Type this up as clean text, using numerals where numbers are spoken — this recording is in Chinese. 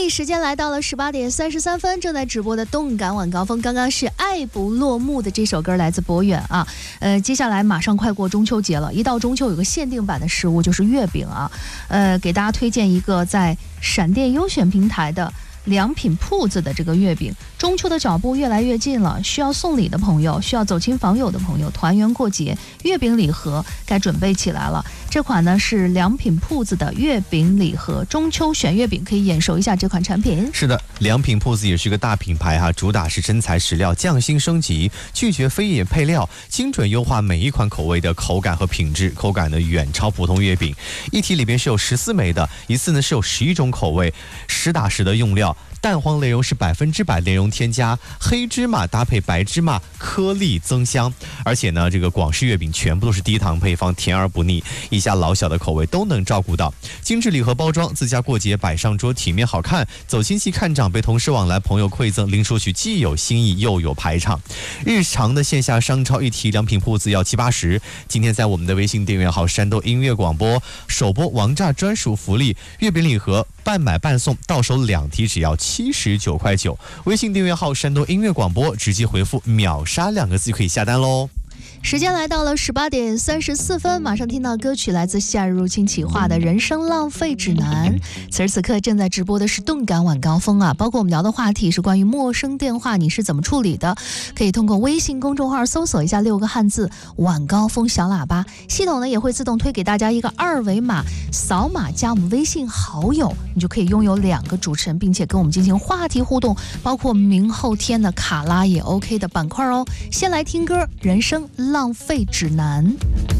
时间来到了18点33分，正在直播的动感晚高峰，刚刚是爱不落幕的这首歌来自博远啊。接下来马上快过中秋节了，一到中秋有个限定版的食物就是月饼啊。给大家推荐一个在闪电优选平台的良品铺子的这个月饼。中秋的脚步越来越近了，需要送礼的朋友，需要走亲访友的朋友，团圆过节，月饼礼盒该准备起来了。这款呢是良品铺子的月饼礼盒，中秋选月饼可以眼熟一下这款产品。 是的，良品铺子也是个大品牌哈，主打是真材实料，匠心升级，拒绝非也配料，精准优化每一款口味的口感和品质，口感呢远超普通月饼。一体里边是有14枚的，一次呢是有11种口味，实打实的用料。蛋黄内容是100%内容添加，黑芝麻搭配白芝麻，颗粒增香。而且呢，这个广式月饼全部都是低糖配方，甜而不腻，一家老小的口味都能照顾到。精致礼盒包装，自家过节摆上桌，体面好看。走亲戚看长辈，同事往来，朋友馈赠，零收取，既有新意又有排场。日常的线下商超一提良品铺子要70-80。今天在我们的微信订阅号山东音乐广播首播王炸专属福利，月饼礼盒半买半送，到手2提只要79.9块。微信订阅号山东音乐广播，直接回复秒杀2个字就可以下单喽。 时间来到了18点34分，马上听到歌曲来自夏日入侵企划的《人生浪费指南》。此时此刻正在直播的是动感晚高峰啊，包括我们聊的话题是关于陌生电话你是怎么处理的，可以通过微信公众号搜索一下6个汉字晚高峰小喇叭，系统呢也会自动推给大家一个2维码，扫码加我们微信好友，你就可以拥有2个主持人，并且跟我们进行话题互动，包括明后天的卡拉也 OK 的板块哦。先来听歌，人生浪费指南。